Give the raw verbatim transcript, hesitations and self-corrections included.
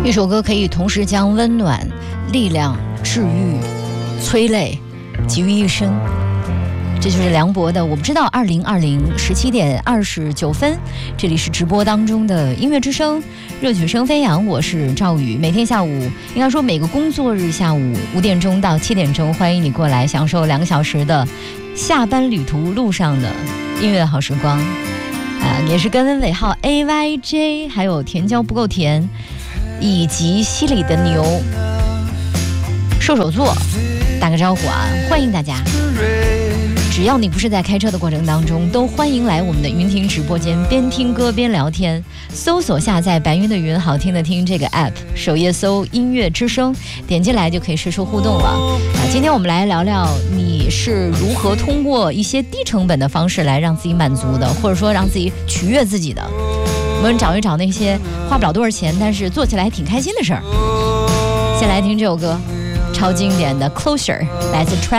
一首歌可以同时将温暖、力量、治愈、催泪集于一身，这就是梁博的我不知道。二零二零十七点二十九分，这里是直播当中的音乐之声，热曲声飞扬，我是赵宇。每天下午，应该说每个工作日下午五点钟到七点钟，欢迎你过来享受两个小时的下班旅途路上的音乐好时光。啊，也是跟尾号 A Y J， 还有甜椒不够甜，以及溪里的牛射手座打个招呼啊，欢迎大家。只要你不是在开车的过程当中，都欢迎来我们的云听直播间，边听歌边聊天。搜索下载白云的云好听的听这个 app， 首页搜音乐之声，点进来就可以实时互动了啊。今天我们来聊聊你是如何通过一些低成本的方式来让自己满足的，或者说让自己取悦自己的。我们找一找那些花不了多少钱，但是做起来还挺开心的事儿。先来听这首歌，超经典的 Closer， 来自